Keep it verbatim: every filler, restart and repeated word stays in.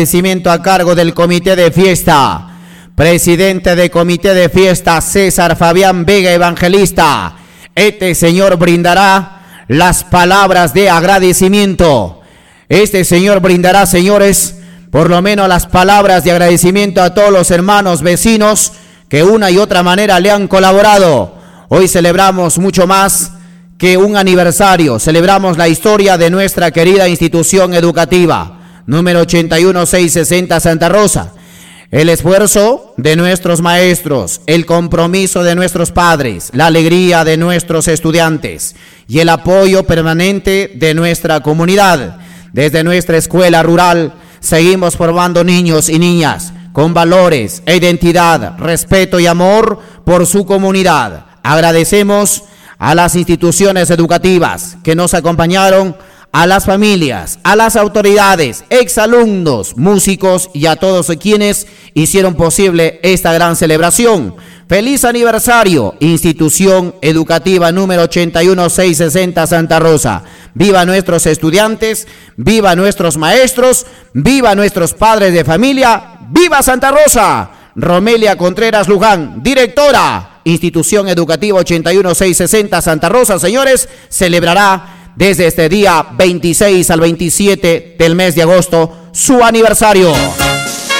Agradecimiento a cargo del comité de fiesta. Presidente de comité de fiesta, César Fabián Vega Evangelista. Este señor brindará las palabras de agradecimiento. Este señor brindará, señores, por lo menos las palabras de agradecimiento a todos los hermanos vecinos que una y otra manera le han colaborado. Hoy celebramos mucho más que un aniversario. Celebramos la historia de nuestra querida institución educativa, número ochenta y uno seiscientos sesenta Santa Rosa. El esfuerzo de nuestros maestros, el compromiso de nuestros padres, la alegría de nuestros estudiantes y el apoyo permanente de nuestra comunidad. Desde nuestra escuela rural seguimos formando niños y niñas con valores e identidad, respeto y amor por su comunidad. Agradecemos a las instituciones educativas que nos acompañaron, a las familias, a las autoridades, exalumnos, músicos y a todos quienes hicieron posible esta gran celebración. ¡Feliz aniversario! Institución Educativa número ochenta y uno seiscientos sesenta Santa Rosa. ¡Viva nuestros estudiantes! ¡Viva nuestros maestros! ¡Viva nuestros padres de familia! ¡Viva Santa Rosa! Romelia Contreras Luján, directora, Institución Educativa ochenta y uno seiscientos sesenta Santa Rosa, señores, celebrará desde este día veintiséis al veintisiete del mes de agosto su aniversario.